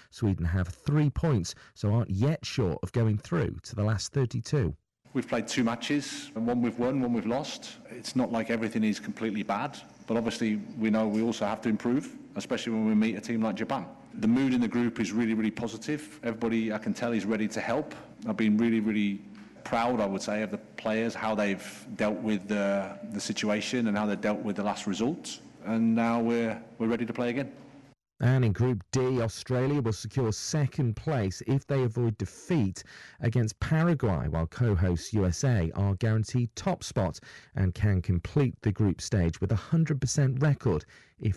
Sweden have 3 points, so aren't yet short of going through to the last 32. We've played 2 matches, and one we've won, one we've lost. It's not like everything is completely bad, but obviously we know we also have to improve, especially when we meet a team like Japan. The mood in the group is really, really positive. Everybody, I can tell, is ready to help. I've been really, really proud, I would say, of the players, how they've dealt with the situation and how they've dealt with the last result. And now we're ready to play again. And in Group D, Australia will secure second place if they avoid defeat against Paraguay, while co-hosts USA are guaranteed top spot and can complete the group stage with a 100% record if